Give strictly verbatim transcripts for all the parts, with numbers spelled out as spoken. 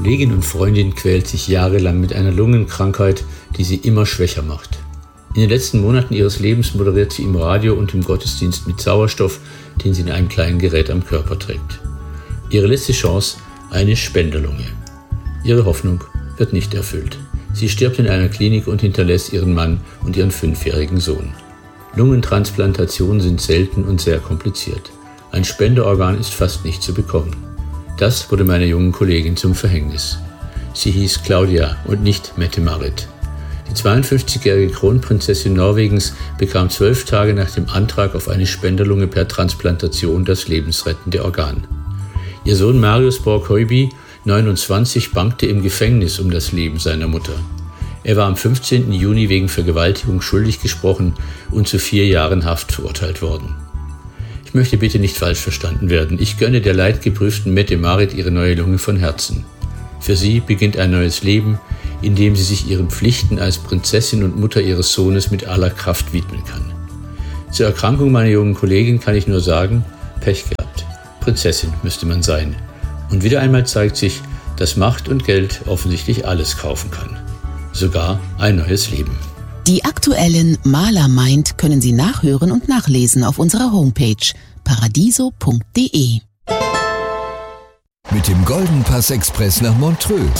Kollegin und Freundin quält sich jahrelang mit einer Lungenkrankheit, die sie immer schwächer macht. In den letzten Monaten ihres Lebens moderiert sie im Radio und im Gottesdienst mit Sauerstoff, den sie in einem kleinen Gerät am Körper trägt. Ihre letzte Chance, eine Spenderlunge. Ihre Hoffnung wird nicht erfüllt. Sie stirbt in einer Klinik und hinterlässt ihren Mann und ihren fünfjährigen Sohn. Lungentransplantationen sind selten und sehr kompliziert. Ein Spenderorgan ist fast nicht zu bekommen. Das wurde meiner jungen Kollegin zum Verhängnis. Sie hieß Claudia und nicht Mette-Marit. Die zweiundfünfzigjährige Kronprinzessin Norwegens bekam zwölf Tage nach dem Antrag auf eine Spenderlunge per Transplantation das lebensrettende Organ. Ihr Sohn Marius Borg-Høiby, neunundzwanzig, bangte im Gefängnis um das Leben seiner Mutter. Er war am fünfzehnten Juni wegen Vergewaltigung schuldig gesprochen und zu vier Jahren Haft verurteilt worden. Ich möchte bitte nicht falsch verstanden werden. Ich gönne der leidgeprüften Mette-Marit ihre neue Lunge von Herzen. Für sie beginnt ein neues Leben, in dem sie sich ihren Pflichten als Prinzessin und Mutter ihres Sohnes mit aller Kraft widmen kann. Zur Erkrankung meiner jungen Kollegin kann ich nur sagen, Pech gehabt. Prinzessin müsste man sein. Und wieder einmal zeigt sich, dass Macht und Geld offensichtlich alles kaufen kann. Sogar ein neues Leben. Die aktuellen Maler meint können Sie nachhören und nachlesen auf unserer Homepage paradiso punkt de. Mit dem Golden Pass Express nach Montreux.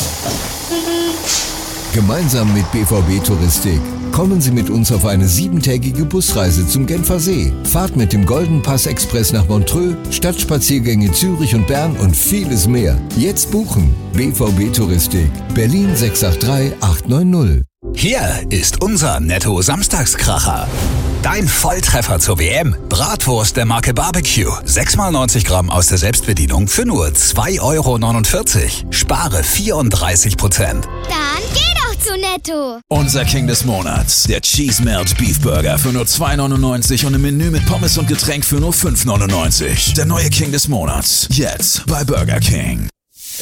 Gemeinsam mit B V B Touristik kommen Sie mit uns auf eine siebentägige Busreise zum Genfer See. Fahrt mit dem Golden Pass Express nach Montreux, Stadtspaziergänge Zürich und Bern und vieles mehr. Jetzt buchen. B V B Touristik. Berlin sechs acht drei acht neun null. Hier ist unser Netto-Samstagskracher. Dein Volltreffer zur W M. Bratwurst der Marke Barbecue. sechs mal neunzig Gramm aus der Selbstbedienung für nur zwei Euro neunundvierzig. Spare vierunddreißig Prozent. Dann geh doch zu Netto. Unser King des Monats. Der Cheese Melt Beef Burger für nur zwei neunundneunzig und im Menü mit Pommes und Getränk für nur fünf neunundneunzig. Der neue King des Monats. Jetzt bei Burger King.